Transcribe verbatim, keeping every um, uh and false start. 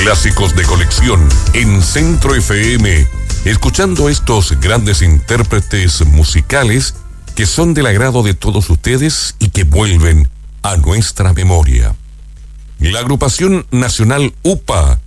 Clásicos de colección en Centro F M, escuchando estos grandes intérpretes musicales que son del agrado de todos ustedes y que vuelven a nuestra memoria. La agrupación nacional U P A